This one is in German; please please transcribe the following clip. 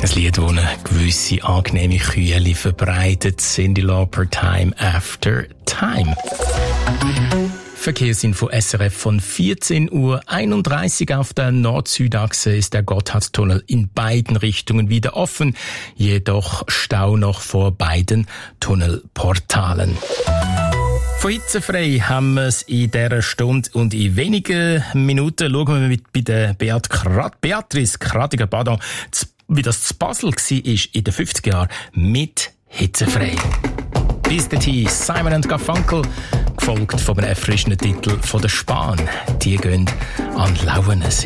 Ein Lied, das eine gewisse angenehme Kühle verbreitet. Cyndi Lauper, Time After Time. Verkehrsinfo SRF von 14:31 Uhr. Auf der Nord-Süd-Achse ist der Gotthardtunnel in beiden Richtungen wieder offen. Jedoch Stau noch vor beiden Tunnelportalen. Von hitzefrei haben wir es in dieser Stunde und in wenigen Minuten schauen wir bei der Beatrice Kradiger-Badon, wie das zu Basel war in den 50er Jahren mit hitzefrei. Bis dahin Simon & Garfunkel, gefolgt von einem erfrischenden Titel von der Spahn. Die gehen an Lauenes.